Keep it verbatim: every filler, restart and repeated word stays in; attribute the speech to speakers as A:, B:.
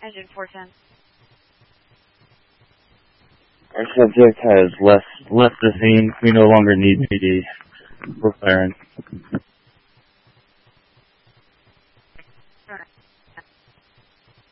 A: Engine four ten.
B: Our subject has left, left the scene. We no longer need P D. We're firing.